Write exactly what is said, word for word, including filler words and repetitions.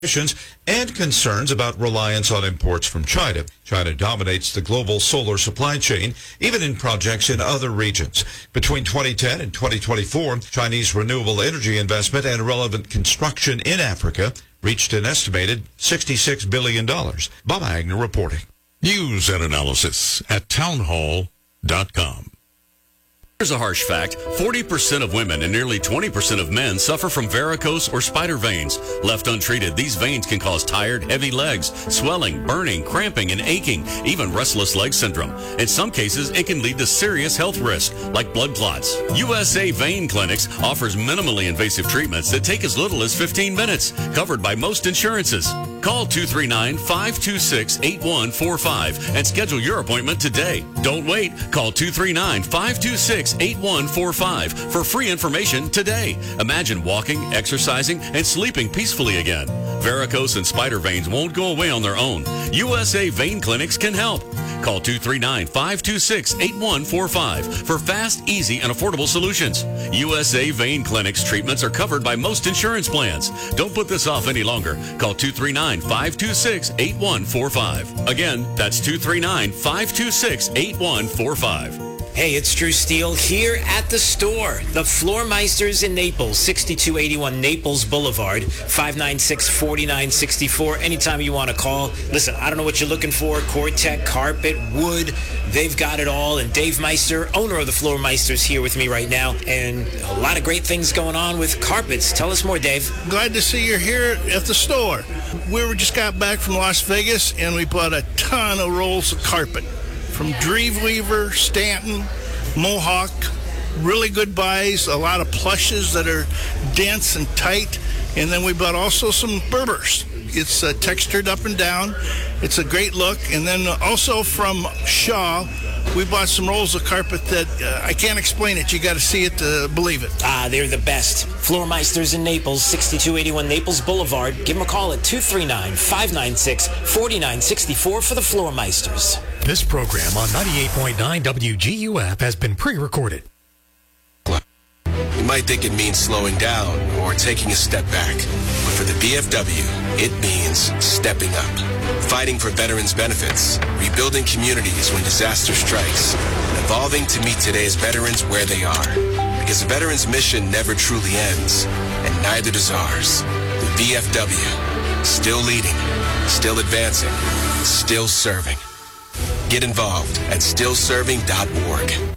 and concerns about reliance on imports from China. China dominates the global solar supply chain, even in projects in other regions. Between twenty ten and twenty twenty-four, Chinese renewable energy investment and relevant construction in Africa reached an estimated sixty-six billion dollars. Bob Agnew reporting. News and analysis at townhall dot com. Here's a harsh fact. forty percent of women and nearly twenty percent of men suffer from varicose or spider veins. Left untreated, these veins can cause tired, heavy legs, swelling, burning, cramping, and aching, even restless leg syndrome. In some cases, it can lead to serious health risks, like blood clots. U S A Vein Clinics offers minimally invasive treatments that take as little as fifteen minutes, covered by most insurances. Call two three nine, five two six, eight one four five and schedule your appointment today. Don't wait. Call two three nine, five two six, eight one four five for free information today. Imagine walking, exercising, and sleeping peacefully again. Varicose and spider veins won't go away on their own. U S A Vein Clinics can help. Call two three nine, five two six, eight one four five for fast, easy, and affordable solutions. U S A Vein Clinics treatments are covered by most insurance plans. Don't put this off any longer. Call two three nine, five two six, eight one four five. Again, that's two three nine, five two six, eight one four five. Hey, it's Drew Steele here at the store. The Floor Meisters in Naples, sixty-two eighty-one Naples Boulevard, five nine six, four nine six four. Anytime you want to call. Listen, I don't know what you're looking for. Cortec, carpet, wood, they've got it all. And Dave Meister, owner of the Floor Meisters, here with me right now. And a lot of great things going on with carpets. Tell us more, Dave. Glad to see you here at the store. We were just got back from Las Vegas, and we bought a ton of rolls of carpet. From Dreamweaver, Stanton, Mohawk, really good buys, a lot of plushes that are dense and tight, and then we bought also some Berbers. It's uh, textured up and down. It's a great look. And then also from Shaw, we bought some rolls of carpet that uh, I can't explain it. You got to see it to believe it. Ah, they're the best. Floor Meisters in Naples, sixty-two eighty-one Naples Boulevard. Give them a call at two three nine, five nine six, four nine six four for the Floor Meisters. This program on ninety-eight point nine W G U F has been pre-recorded. You might think it means slowing down or taking a step back, but for the V F W, it means stepping up, fighting for veterans' benefits, rebuilding communities when disaster strikes, and evolving to meet today's veterans where they are. Because a veteran's mission never truly ends, and neither does ours. The V F W, still leading, still advancing, still serving. Get involved at still serving dot org.